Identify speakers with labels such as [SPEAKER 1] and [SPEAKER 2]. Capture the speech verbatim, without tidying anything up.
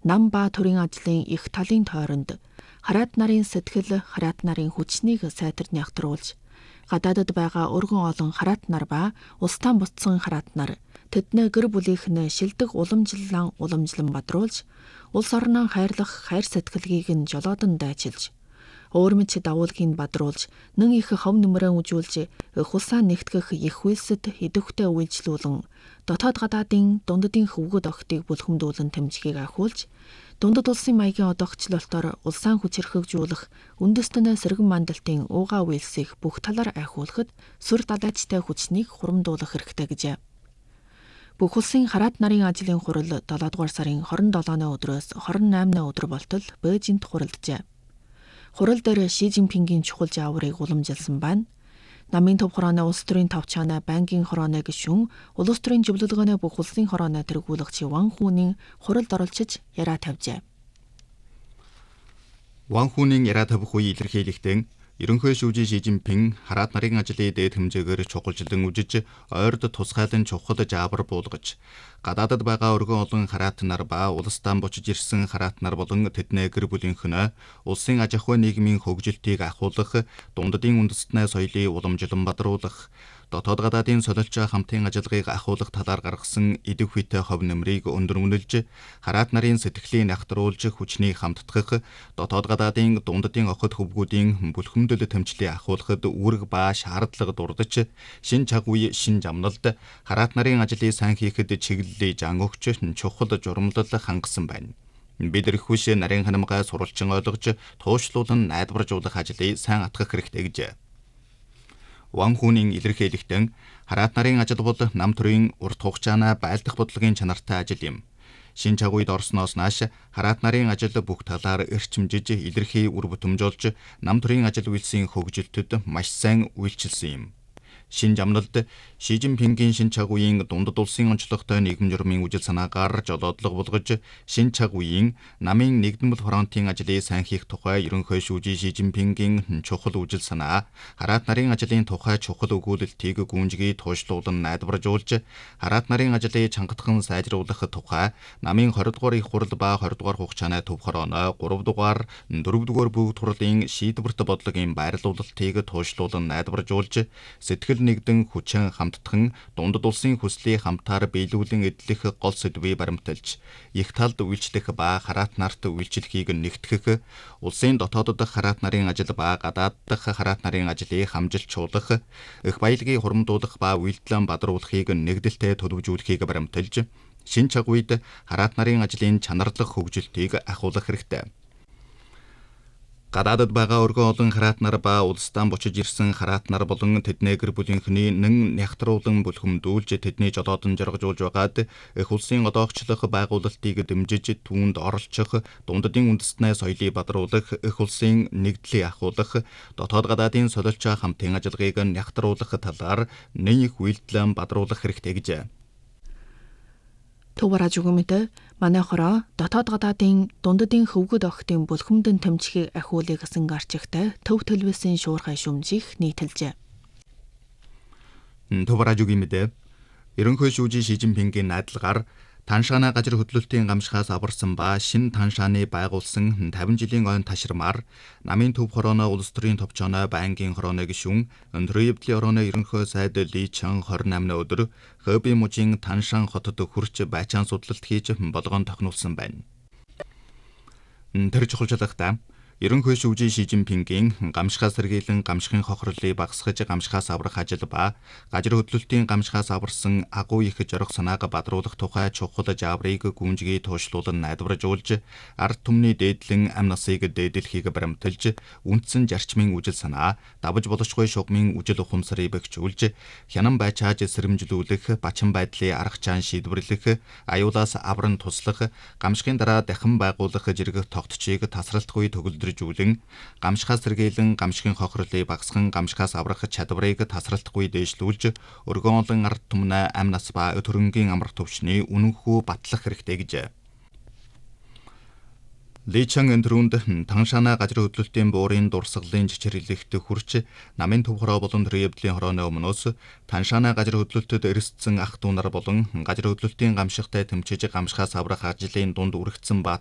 [SPEAKER 1] нам ба төрийн ажлын их талын тойронд хараат нарын сэтгэл, хараат нарын хүчнийг сайтар нягтруулж, гадаадад байгаа өргөн олон хараат нар ба улстан буцсан хараат нар тэдний гэр бүлийнх нь шилдэг уламжлалан уламжлан бадруулж, улс орноо хайрлах хайр сэтгэлгийг нь жолоодон дайчилж, өөр мэд дагуулгийг бадруулж, нэн их хов нүмрэн үжүүлж, хулсаа нэгтгэх их үйлсэд идэвхтэй үйлчлүүлэн, дотоод гадаадын дунддын хөвгөд огтыг бүлхэмдүүлэн тэмцгийг ахиулж, дундад улсын маягийн одоогчлолтоор улсаан хүчирхэгжүүлэх үндэстэн сэргэн мандалтын уугаа үйлсийг бүх талаар ахиулахад сүр далайчтай хүчнийг хурамдуулах хэрэгтэй гэжээ. Бүх улсын хараат нарын ажлын хурал долоо дугаар сарын хорин долооны өдрөөс хорин наймны өдөр болтол Бээжинт хуралджээ. Хурал дээр Ши Жинпингийн чухал зааврыг уламжилсан байна. Намын төв хорооны улс төрийн тавчаана банкийн хорооны гишүүн улс төрийн зөвлөлгөөний бүх улсын хорооны тэргүүлэгч Ван Хүнийн хуралд оролцож яриа тавьжээ.
[SPEAKER 2] Ван Хүнийн яриа тавих үе илэрхийлэхдээ ерөнхий шүүжин Ши Жинпин хараат нарын ажлын дээд хэмжээгээр чухалчлан үжиж, ойрд тусгайлан чухал заавар буулгаж, гадаадад байгаа өргөн олон хараат нар ба улсдаа бочиж ирсэн хараат нар болон тэдний гэр бүлийнх нь улсын аж ахуй нийгмийн хөгжилтийг ахиулах, дунддын үндэстний соёлыг уламжлан бадруулах, дотоод гадаадын солилцоо хамтын ажиллагааг ахиулах талаар гаргасан идэвхтэй хов нэмрийг өндөрмөлж, хараат нарын сэтгэлийг нягтруулж хүчнийг хамтдах, дотоод гадаадын дунддын охид хөвгүүдийн бүлхэмдэл тэмцлийг ахиулахад үүрэг ба шаардлага дурдж, шин цаг үе шин замналд хараат нарын ажлыг сайн хийхэд чиглэлийг зан өгч чухал журамлал хангасан байна. Бид эрхвш нарийн ханамгай сурвалжин ойлгож, туушлуулан найдваржуулах ажлыг сайн атгах хэрэгтэй гэж. Ван Хүнийн илэрхийлэгтэн хараат нарын ажил бол нам төрийн урт хугацааны байлдах бодлогын чанартай ажил юм. Шин цаг үед орсноос нааш хараат нарын ажил бүх талаар эрчимжиж, илэрхий үр бүтэмжүүлж, нам төрийн ажил үйлсийн хөгжилтөд маш сайн үйлчилсэн юм. Шин замналд Ши Жинпингийн шин цаг үеийн дундад улсын онцлогтой нийгэм журмын үжил санаагаар жолоодлого болгож, шин цаг үеийн намын нэгдмэл фронтын ажлыг сайн хийх тухай ерөнхий шүүжин Ши Жинпингийн чухал үжил санаа, хараат нарын ажлын тухай чухал өгүүлэлтийг гүнжгий туушлуулан найдваржуулж, хараат нарын ажлыг чангатхан сайжруулах тухай намын двадцать дугаар их хурал ба двадцать дугаар хугацааны төв хорооно гурав дугаар, дөрөв дугаар бүгд хурлын шийдвэрт бодлогын байрлуулалтыг туушлуулан найдваржуулж, сэтгэл нэгдэн хүчин хамтдхан дундад улсын хүслийг хамтаар биелүүлэн эдлэх гол сэдвийг баримталж, их талд үйлчлэх ба хараат нарт үйлчлэхийг нэгтгэх, улсын дотоодод хараат нарын ажил ба гадаад дахь хараат нарын ажлыг хамжилчуулах, их баялагийг хурамдуулах ба үйлдэлэн бадруулахыг нэгдэлтэй төлөвжүүлэхийг баримталж, шин цаг үед хараат нарын ажлын чанарлах хөгжилтийг ахиулах хэрэгтэй. Гадаадад байгаа өргөн олон хараат нар ба улсдаа бочиж ирсэн хараат нар болон тэдний гэр бүлийнхний нэн нягтруулан бүлхэмдүүлж, тэдний жолоодон жаргажуулж байгаад их улсын одоогчлох байгуулалтыг дэмжиж, түүнд оролцох, дунддын үндэстний соёлыг бадруулах, их улсын нэгдлийг ахиулах, дотоод гадаадын солилцоо хамтын ажиллагааг нягтруулах талаар нэн их үйлдэлэн бадруулах хэрэгтэй гэж.
[SPEAKER 1] Төвөраж үгэмэд манай хороо дотоод гадаадын дунддын хөвгөд охтын бүлхэмдэн тэмцгийг ахиулыг гэсэн гарчигтай төв төлөвсөн шуурхай шүмжих нийтэлжээ.
[SPEAKER 2] Төвөраж үгэмэд ерөнхий шүүжин Ши Жинпингийн найдлагаар Таншаана газар хөдлөлтийн гамшихаас аварсан ба шин Таншааны байгуулсан тавин жилийн ойн ташрамаар намын төв хорооно улс төрийн товчооно банкийн хорооно гишүүн Өндрөөвдлийн орооны ерөнхий сайд Ли Чан двадцать восьмны өдөр Хэби мужийн Таншан хотод хүрч байцаан судлалт хийж болгоон тохинулсан байна. Тэр чухалчлагтай ерөнхий шүүжин Ши Жинпингийн гамшихаас сэргийлэн гамшихын хохирлыг багасгаж гамшихаас аврах ажил ба газар хөдлөлтийн гамшихаас аварсан агуу их зориг санааг бадруулах тухай чухал зааврыг гүнжгий туушлуулан найдваржуулж, ард түмний дээдлэн амь насыг дээдлэхийг баримталж, үндсэн зарчмын үжил санаа, давж болошгүй шугамын үжил ухамсарыг бэхжүүлж, хянан байчааж сэрэмжлүүлэх, бачин байдлыг арга чаан шийдвэрлэх, аюулаас авран туслах, гамшихын дараа дахин байгуулах зэрэг тогтчийг тасралтгүй төгөлдөр жүүлэн, гамшихаас сэргийлэн гамшихын хохирлыг багасган гамшихаас аврах чадварыг тасралтгүй дээшлүүлж, өргөн олон ард түмнээ амь нас ба төрөнгийн амрах төвчний үнэнхүү батлах хэрэгтэй гэж. Ли Чан энтрүүнд Таншаана газар хөдлөлтийн буурын дурсгалын чичирлэгт хүрч намын төв хороо болон Өндрөөвдлийн хорооны өмнөөс Таншаана газар хөдлөлтөд эрсдсэн ах дүү нар болон газар хөдлөлтийн гамшигтай тэмцэж гамшихаас аврах ажлын дунд үргэлжсэн ба